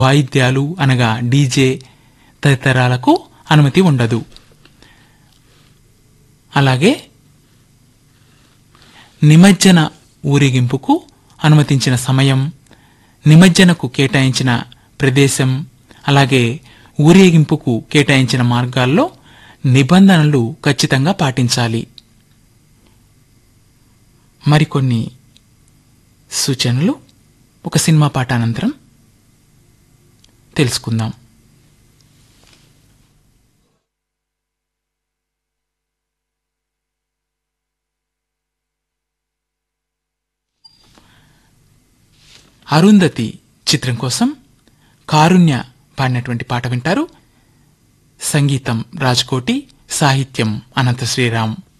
వాయిద్యాలు అనగా డీజే తదితరాలకు అనుమతి ఉండదు. అలాగే నిమజ్జన ఊరేగింపుకు అనుమతించిన సమయం, నిమజ్జనకు కేటాయించిన ప్రదేశం, అలాగే ఊరేగింపుకు కేటాయించిన మార్గాల్లో నిబంధనలు ఖచ్చితంగా పాటించాలి. మరికొన్ని సూచనలు ఒక సినిమా పాట అనంతరం తెలుసుకుందాం. అరుంధతి చిత్రం కోసం కారుణ్య పాడినటువంటి పాట వింటారు. సంగీతం రాజ్కోటి, సాహిత్యం అనంత శ్రీరామ్.